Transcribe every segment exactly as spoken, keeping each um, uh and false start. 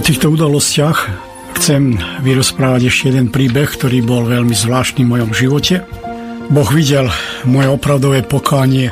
týchto udalostiach chcem vyrozprávať ešte jeden príbeh, ktorý bol veľmi zvláštny v mojom živote. Boh videl moje opravdové pokánie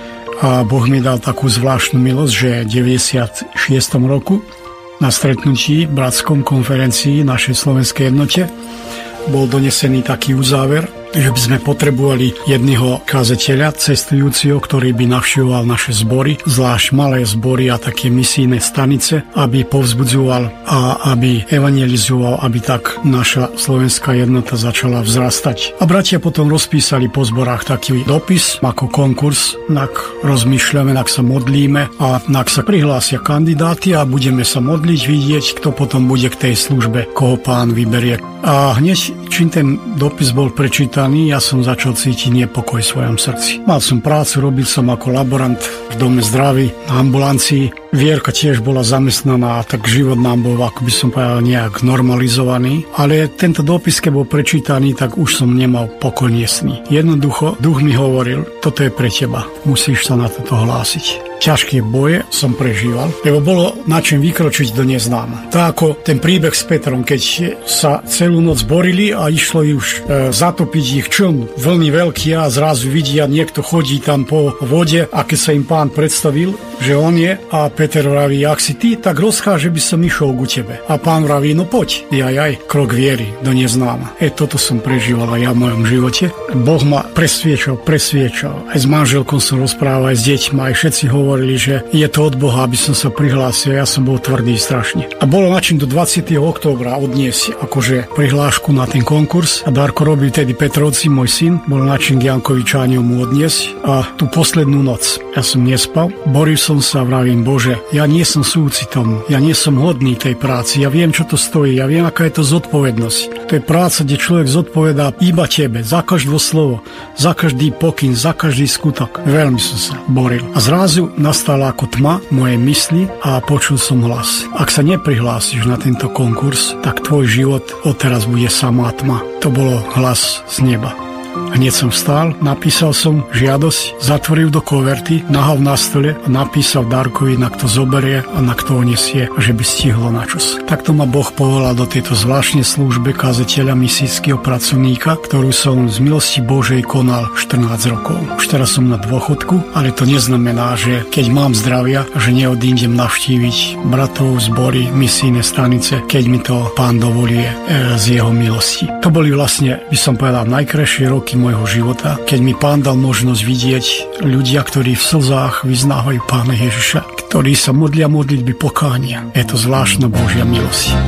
a Boh mi dal takú zvláštnu milosť, že v deväťdesiatom šiestom roku na stretnutí v bratskom konferencii našej Slovenskej jednote bol donesený taký uzáver, že by sme potrebovali jedného kazateľa, cestujúceho, ktorý by navštevoval naše zbory, zvlášť malé zbory a také misijné stanice, aby povzbudzoval a aby evangelizoval, aby tak naša slovenská jednota začala vzrastať. A bratia potom rozpísali po zborách taký dopis ako konkurs, nak rozmýšľame, nak sa modlíme a nak sa prihlásia kandidáti a budeme sa modliť, vidieť, kto potom bude k tej službe, koho Pán vyberie. A hneď, čím ten dopis bol prečítaný, ja som začal cítiť nepokoj v svojom srdci. Mal som prácu, robil som ako laborant v dome zdraví, na ambulancii. Vierka tiež bola zamestnaná, tak život nám bol, ako by som povedal, nejak normalizovaný. Ale tento dopis, keď bol prečítaný, tak už som nemal pokoj sný. Jednoducho, duch mi hovoril, toto je pre teba, musíš sa na toto hlásiť. Ťažké boje som prežíval, lebo bolo na čím vykročiť do neznáma. Tak ako ten príbeh s Petrom, keď sa celú noc borili a išlo už e, zatopiť ich čln, vlny veľký a zrazu vidia, niekto chodí tam po vode a keď sa im Pán predstavil, že on je a Peter vraví, ak si ty, tak rozkáž, že by som išiel ku tebe. A Pán vraví, no poď, jaj, aj, krok viery do neznáma. E, toto som prežíval aj ja v mojom živote. Boh ma presviečal, presviečal. Aj s manželkou som rozprával, aj s deťmi, aj všetci hovorili, že je to od Boha, aby som sa prihlásil. Ja som bol tvrdý strašne. A bolo na čím do dvadsiateho októbra odniesť akože prihlášku na ten konkurs. A Darko robil tedy Petrovci, môj syn, bol na čím Jankovičáňov mu odniesť. A tú poslednú noc ja som nespal. Boril som sa, vravím, Bože, ja nie som súcitom, ja nie som hodný tej práci, ja viem, čo to stojí, ja viem, aká je to zodpovednosť. To je práca, kde človek zodpovedá iba tebe, za každé slovo, za každý pokyn, za každý skutok. Veľmi som sa boril. A zrazu nastala ako tma moje mysli a počul som hlas. Ak sa neprihlásiš na tento konkurs, tak tvoj život odteraz bude samá tma. To bolo hlas z neba. Hneď som vstal, napísal som žiadosť, zatvoril do koverty, nahal na stole a napísal Darkovi, na kto zoberie a na kto onesie, že by stihlo na čas. Takto ma Boh povolal do tejto zvláštnej služby kazateľa misijského pracovníka, ktorú som z milosti Božej konal štrnásť rokov. Už teraz som na dôchodku, ale to neznamená, že keď mám zdravia, že neodídem navštíviť bratov, zbory, misijné stanice, keď mi to Pán dovoluje e, z jeho milosti. To boli vlastne, by som povedal, najkrajšie roky môjho života, keď mi Pán dal možnosť vidieť ľudia, ktorí v slzách vyznávajú Pána Ježiša, ktorí sa modlia modlitby pokánia. Je to zvláštna Božia milosť.